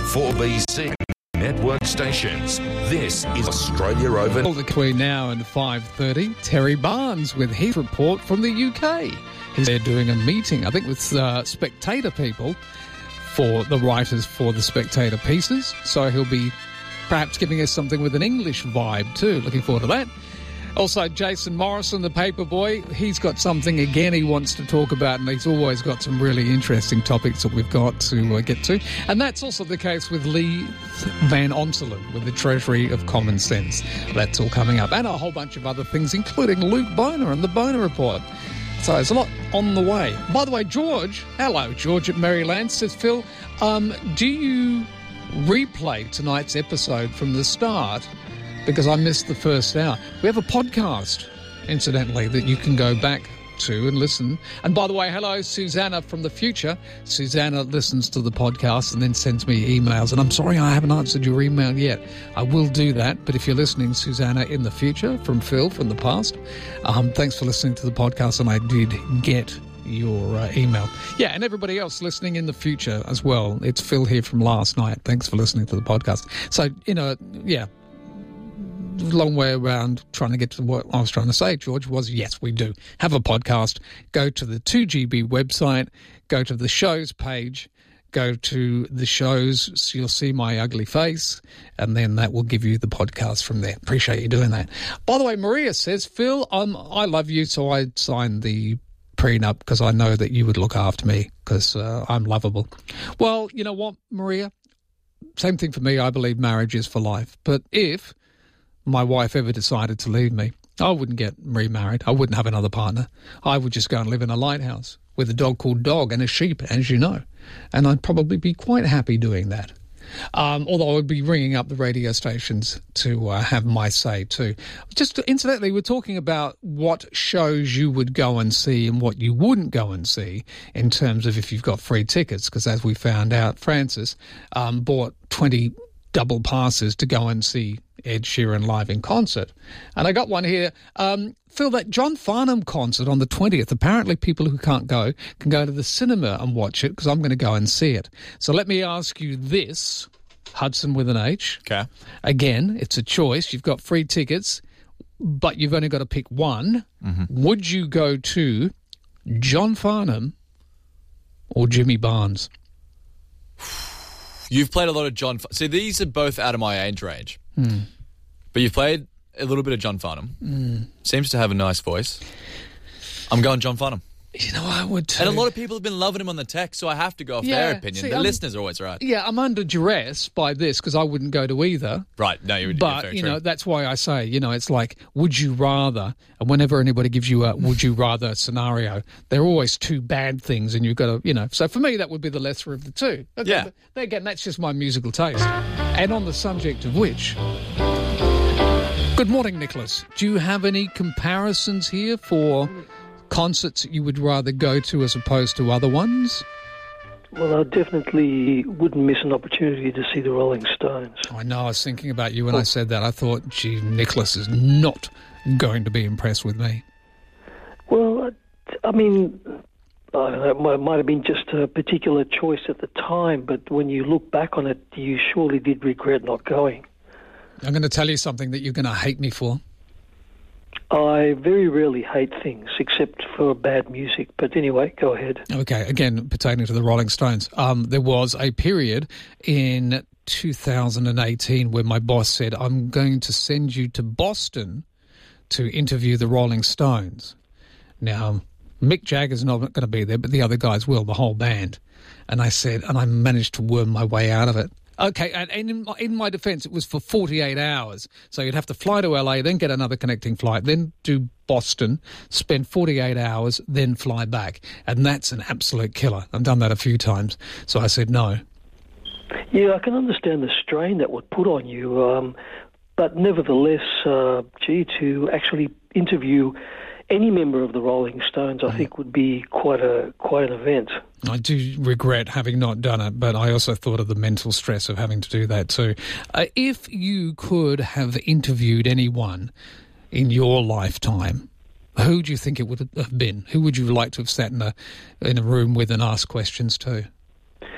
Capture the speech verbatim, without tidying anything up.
four B C network stations. This is Australia Over. Between now and five thirty, Terry Barnes with his report from the U K. He's there doing a meeting, I think, with uh, Spectator people for the writers for the Spectator pieces. So he'll be perhaps giving us something with an English vibe too. Looking forward to that. Also, Jason Morrison, the paperboy, he's got something again he wants to talk about, and he's always got some really interesting topics that we've got to uh, get to. And that's also the case with Lee Van Onselen with the Treasury of Common Sense. That's all coming up. And a whole bunch of other things, including Luke Boner and the Boner Report. So there's a lot on the way. By the way, George, hello, George at Maryland, says, Phil, um, do you replay tonight's episode from the start? Because I missed the first hour. We have a podcast, incidentally, that you can go back to and listen. And by the way, hello, Susanna from the future. Susanna listens to the podcast and then sends me emails. And I'm sorry I haven't answered your email yet. I will do that. But if you're listening, Susanna, in the future, from Phil from the past, um, thanks for listening to the podcast. And I did get your uh, email. Yeah, and everybody else listening in the future as well. It's Phil here from last night. Thanks for listening to the podcast. So, you know, yeah. Long way around trying to get to what I was trying to say, George, was yes, we do have a podcast. Go to the two G B website, go to the shows page, go to the shows, so you'll see my ugly face, and then that will give you the podcast from there. Appreciate you doing that. By the way, Maria says, Phil, I'm, I love you, so I signed the prenup because I know that you would look after me because uh, I'm lovable. Well, you know what, Maria? Same thing for me. I believe marriage is for life. But if my wife ever decided to leave me, I wouldn't get remarried. I wouldn't have another partner. I would just go and live in a lighthouse with a dog called Dog and a sheep, as you know. And I'd probably be quite happy doing that. Um, although I would be ringing up the radio stations to uh, have my say too. Just incidentally, we're talking about what shows you would go and see and what you wouldn't go and see in terms of if you've got free tickets. Because as we found out, Francis um, bought twenty double passes to go and see Ed Sheeran live in concert. And I got one here. Um, Phil, that John Farnham concert on the twentieth, apparently people who can't go can go to the cinema and watch it because I'm going to go and see it. So let me ask you this, Hudson with an H. Okay. Again, it's a choice. You've got free tickets, but you've only got to pick one. Mm-hmm. Would you go to John Farnham or Jimmy Barnes? You've played a lot of John... See, these are both out of my age range. Mm. But you've played a little bit of John Farnham. Mm. Seems to have a nice voice. I'm going John Farnham. You know, I would too. And a lot of people have been loving him on the text, so I have to go off yeah, their opinion. see, the I'm, listeners are always right. Yeah, I'm under duress by this because I wouldn't go to either. Right, no, you would. But, you true. know, that's why I say, you know, it's like, would you rather? And whenever anybody gives you a would you rather scenario, they're always two bad things and you've got to, you know. So for me, that would be the lesser of the two. Okay, yeah. But again, that's just my musical taste. And on the subject of which... Good morning, Nicholas. Do you have any comparisons here for concerts that you would rather go to as opposed to other ones? Well, I definitely wouldn't miss an opportunity to see the Rolling Stones. I know, I was thinking about you when oh. I said that. I thought, gee, Nicholas is not going to be impressed with me. Well, I mean, I don't know, it might have been just a particular choice at the time, but when you look back on it, you surely did regret not going. I'm going to tell you something that you're going to hate me for. I very rarely hate things except for bad music. But anyway, go ahead. Okay, again, pertaining to the Rolling Stones. Um, there was a period in two thousand eighteen where my boss said, I'm going to send you to Boston to interview the Rolling Stones. Now, Mick Jagger's not going to be there, but the other guys will, the whole band. And I said, and I managed to worm my way out of it. Okay, and in my, in my defence, it was for forty-eight hours. So you'd have to fly to L A, then get another connecting flight, then do Boston, spend forty-eight hours, then fly back. And that's an absolute killer. I've done that a few times. So I said no. Yeah, I can understand the strain that would put on you. Um, but nevertheless, uh, gee, to actually interview any member of the Rolling Stones, I mm. think, would be quite a quite an event. I do regret having not done it, but I also thought of the mental stress of having to do that too. Uh, if you could have interviewed anyone in your lifetime, who do you think it would have been? Who would you like to have sat in a in a room with and asked questions to?